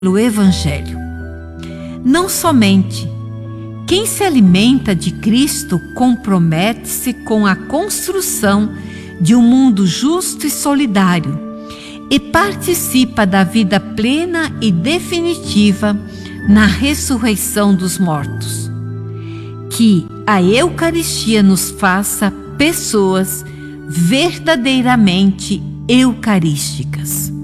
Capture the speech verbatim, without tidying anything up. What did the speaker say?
pelo Evangelho. Não somente quem se alimenta de Cristo compromete-se com a construção de um mundo justo e solidário e participa da vida plena e definitiva na ressurreição dos mortos. Que a Eucaristia nos faça pessoas verdadeiramente eucarísticas.